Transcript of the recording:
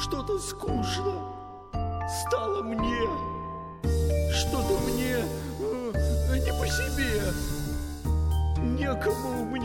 что-то скучно стало мне. Что-то мне не по себе. Некому мне